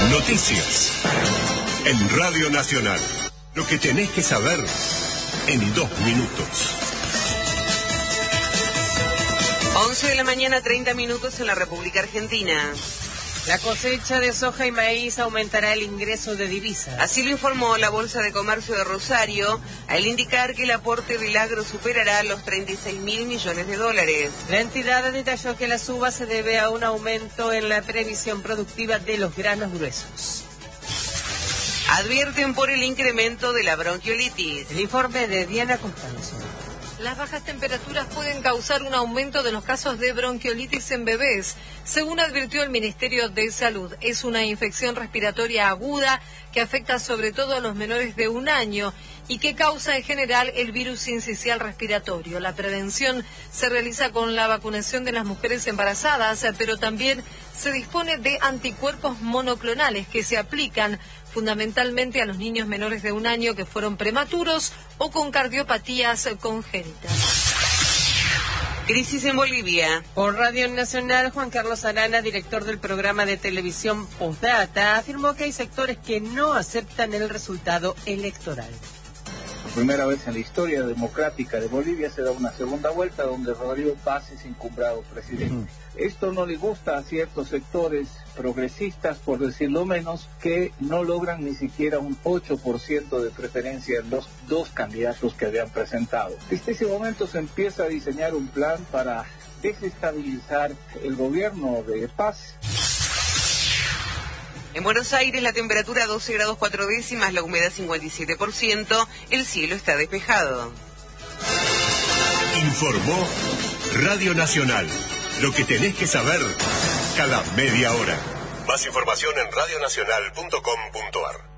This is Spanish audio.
Noticias en Radio Nacional. Lo que tenés que saber en 2 minutos. 11 de la mañana, 30 minutos en la República Argentina. La cosecha de soja y maíz aumentará el ingreso de divisas. Así lo informó la Bolsa de Comercio de Rosario, al indicar que el aporte del agro superará los 36.000 millones de dólares. La entidad detalló que la suba se debe a un aumento en la previsión productiva de los granos gruesos. Advierten por el incremento de la bronquiolitis. El informe de Diana Constanzo. Las bajas temperaturas pueden causar un aumento de los casos de bronquiolitis en bebés. Según advirtió el Ministerio de Salud, es una infección respiratoria aguda que afecta sobre todo a los menores de 1 año y que causa en general el virus sincicial respiratorio. La prevención se realiza con la vacunación de las mujeres embarazadas, pero también se dispone de anticuerpos monoclonales que se aplican fundamentalmente a los niños menores de 1 año que fueron prematuros o con cardiopatías congénitas. Crisis en Bolivia. Por Radio Nacional, Juan Carlos Arana, director del programa de televisión Postdata, afirmó que hay sectores que no aceptan el resultado electoral. Por primera vez en la historia democrática de Bolivia se da una segunda vuelta donde Rodrigo Paz es encumbrado presidente. Esto no le gusta a ciertos sectores progresistas, por decirlo menos, que no logran ni siquiera un 8% de preferencia en los 2 candidatos que habían presentado. Desde ese momento se empieza a diseñar un plan para desestabilizar el gobierno de Paz. En Buenos Aires la temperatura 12 grados 4 décimas, la humedad 57%, el cielo está despejado. Informó Radio Nacional. Lo que tenés que saber cada media hora. Más información en radionacional.com.ar.